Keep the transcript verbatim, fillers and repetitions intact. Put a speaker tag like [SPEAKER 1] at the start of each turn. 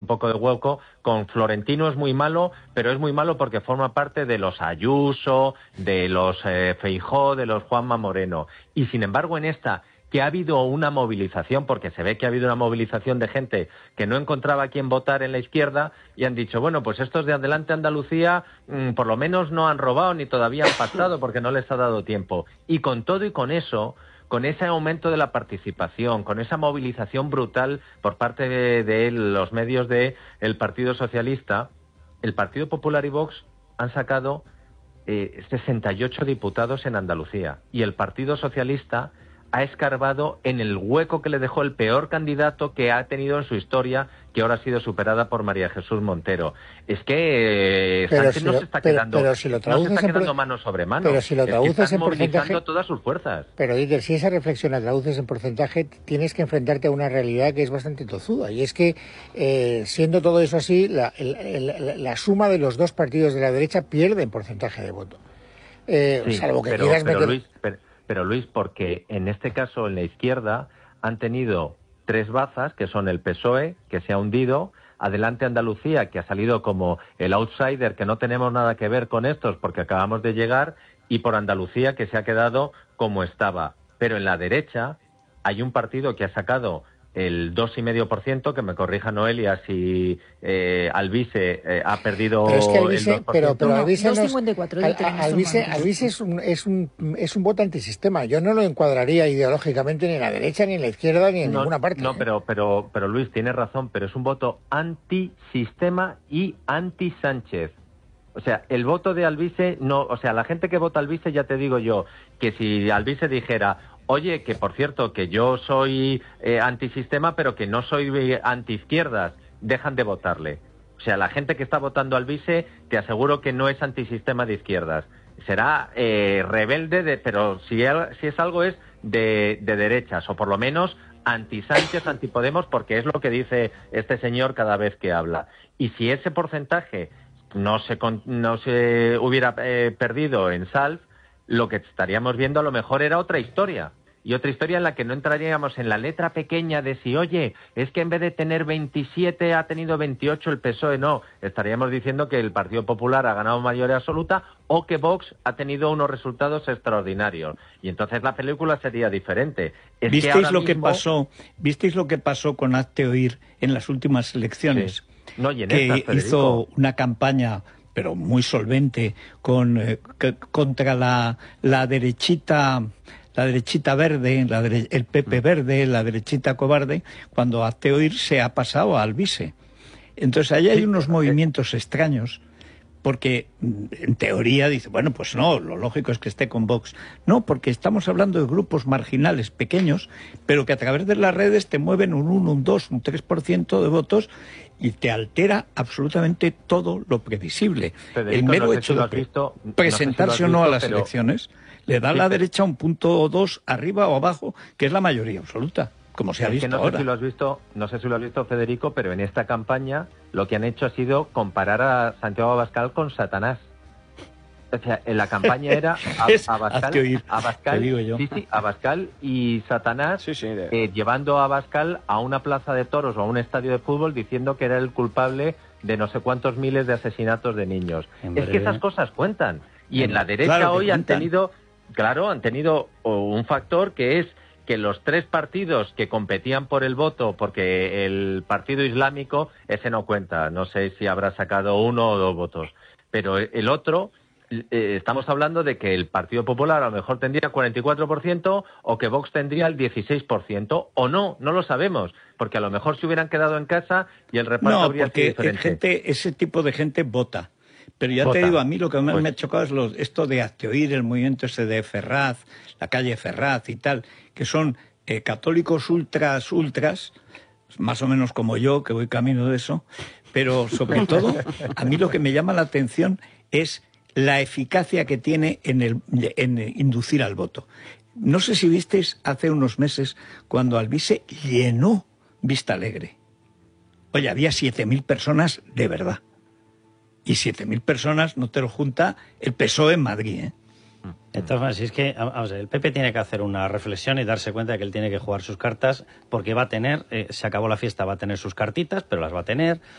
[SPEAKER 1] poco de hueco. Con Florentino es muy malo, pero es muy malo porque forma parte de los Ayuso, de los eh, Feijóo, de los Juanma Moreno. Y sin embargo, en esta, que ha habido una movilización, porque se ve que ha habido una movilización de gente que no encontraba a quién votar en la izquierda, y han dicho, bueno, pues estos de Adelante Andalucía mmm, por lo menos no han robado ni todavía han pactado porque no les ha dado tiempo. Y con todo y con eso, con ese aumento de la participación, con esa movilización brutal por parte de, de los medios del Partido Socialista, el Partido Popular y Vox han sacado eh, sesenta y ocho diputados en Andalucía, y el Partido Socialista ha escarbado en el hueco que le dejó el peor candidato que ha tenido en su historia, que ahora ha sido superada por María Jesús Montero. Es que eh, Sánchez si no lo, se está
[SPEAKER 2] pero,
[SPEAKER 1] quedando,
[SPEAKER 2] pero si lo
[SPEAKER 1] no se está quedando
[SPEAKER 2] por,
[SPEAKER 1] mano sobre mano.
[SPEAKER 2] Pero si lo traduces
[SPEAKER 1] es que
[SPEAKER 2] en porcentaje,
[SPEAKER 1] todas sus fuerzas.
[SPEAKER 2] Pero Iker, si esa reflexión la traduces en porcentaje, tienes que enfrentarte a una realidad que es bastante tozuda. Y es que, eh, siendo todo eso así, la, el, el, la suma de los dos partidos de la derecha pierde en porcentaje de voto. Eh,
[SPEAKER 1] sí,
[SPEAKER 2] salvo que
[SPEAKER 1] pero,
[SPEAKER 2] quieras
[SPEAKER 1] pero
[SPEAKER 2] meter...
[SPEAKER 1] Luis, pero, Pero Luis, porque en este caso en la izquierda han tenido tres bazas, que son el P S O E, que se ha hundido, Adelante Andalucía, que ha salido como el outsider, que no tenemos nada que ver con estos porque acabamos de llegar, y por Andalucía, que se ha quedado como estaba. Pero en la derecha hay un partido que ha sacado el dos coma cinco por ciento, que me corrija Noelia si eh, Alvise eh, ha perdido
[SPEAKER 2] pero es que Alvise,
[SPEAKER 1] el dos por ciento.
[SPEAKER 2] Pero, pero
[SPEAKER 3] no,
[SPEAKER 2] Alvise,
[SPEAKER 3] no, dos coma cincuenta y cuatro,
[SPEAKER 2] al, Alvise, Alvise es, un, es, un, es un voto antisistema. Yo no lo encuadraría ideológicamente ni en la derecha, ni en la izquierda, ni en
[SPEAKER 1] no,
[SPEAKER 2] ninguna parte.
[SPEAKER 1] No,
[SPEAKER 2] ¿eh?
[SPEAKER 1] pero, pero, pero Luis, tiene razón, pero es un voto antisistema y anti-Sánchez. O sea, el voto de Alvise, no, o sea, la gente que vota Alvise, ya te digo yo, que si Alvise dijera, oye, que por cierto, que yo soy eh, antisistema, pero que no soy antiizquierdas, dejan de votarle. O sea, la gente que está votando Alvise, te aseguro que no es antisistema de izquierdas. Será eh, rebelde, de, pero si, si es algo es de, de derechas, o por lo menos anti-Sánchez, anti-Podemos, porque es lo que dice este señor cada vez que habla. Y si ese porcentaje no se, no se hubiera eh, perdido en Salv, lo que estaríamos viendo a lo mejor era otra historia. Y otra historia en la que no entraríamos en la letra pequeña de si, oye, es que en vez de tener veintisiete ha tenido veintiocho el P S O E. No, estaríamos diciendo que el Partido Popular ha ganado mayoría absoluta o que Vox ha tenido unos resultados extraordinarios. Y entonces la película sería diferente. Es
[SPEAKER 4] ¿Visteis
[SPEAKER 1] que
[SPEAKER 4] lo
[SPEAKER 1] mismo...
[SPEAKER 4] que pasó? ¿Visteis lo que pasó con Hazte Oír en las últimas elecciones?
[SPEAKER 1] Sí. No, y en
[SPEAKER 4] que
[SPEAKER 1] estas,
[SPEAKER 4] hizo una campaña, pero muy solvente, con eh, que, contra la, la derechita... la derechita verde, la dere el P P verde, la derechita cobarde, cuando Hazte Oír se ha pasado a Alvise. Entonces ahí hay unos movimientos extraños, porque en teoría dice, bueno, pues no, lo lógico es que esté con Vox. No, porque estamos hablando de grupos marginales pequeños, pero que a través de las redes te mueven un uno, un dos, un tres por ciento de votos y te altera absolutamente todo lo previsible.
[SPEAKER 1] Federico,
[SPEAKER 4] el mero
[SPEAKER 1] no sé
[SPEAKER 4] hecho
[SPEAKER 1] si lo
[SPEAKER 4] de
[SPEAKER 1] has visto,
[SPEAKER 4] presentarse
[SPEAKER 1] no sé si lo has
[SPEAKER 4] o no a
[SPEAKER 1] visto,
[SPEAKER 4] las
[SPEAKER 1] pero...
[SPEAKER 4] elecciones le da a la derecha un punto o dos arriba o abajo, que es la mayoría absoluta, como se ha
[SPEAKER 1] es
[SPEAKER 4] visto
[SPEAKER 1] que no
[SPEAKER 4] ahora.
[SPEAKER 1] Sé si lo has visto, no sé si lo has visto, Federico, pero en esta campaña lo que han hecho ha sido comparar a Santiago Abascal con Satanás. O sea, en la campaña era a, Abascal, Abascal, sí, sí, Abascal y Satanás
[SPEAKER 5] sí, sí, de...
[SPEAKER 1] eh, llevando a Abascal a una plaza de toros o a un estadio de fútbol diciendo que era el culpable de no sé cuántos miles de asesinatos de niños. Hombre. Es que esas cosas cuentan. Y en la derecha
[SPEAKER 4] claro
[SPEAKER 1] hoy
[SPEAKER 4] cuentan.
[SPEAKER 1] han tenido, claro, han tenido un factor que es que los tres partidos que competían por el voto, porque el partido islámico, ese no cuenta, no sé si habrá sacado uno o dos votos, pero el otro, eh, estamos hablando de que el Partido Popular a lo mejor tendría cuarenta y cuatro por ciento o que Vox tendría el dieciséis por ciento, o no, no lo sabemos, porque a lo mejor se hubieran quedado en casa y el reparto
[SPEAKER 4] no,
[SPEAKER 1] habría sido diferente.
[SPEAKER 4] No, porque gente, ese tipo de gente vota. Pero ya
[SPEAKER 1] Vota.
[SPEAKER 4] te digo, a mí lo que más
[SPEAKER 1] pues...
[SPEAKER 4] me ha chocado es los, esto de Hazte Oír, el movimiento ese de Ferraz, la calle Ferraz y tal, que son eh, católicos ultras, ultras, más o menos como yo, que voy camino de eso, pero sobre todo, a mí lo que me llama la atención es la eficacia que tiene en, el, en inducir al voto. No sé si visteis hace unos meses cuando Alvise llenó Vista Alegre. Oye, había siete mil personas de verdad. Y siete mil personas no te lo junta el P S O E en Madrid, ¿eh?
[SPEAKER 6] Entonces, si es que, vamos a ver, el P P tiene que hacer una reflexión y darse cuenta de que él tiene que jugar sus cartas, porque va a tener, eh, se acabó la fiesta, va a tener sus cartitas, pero las va a tener.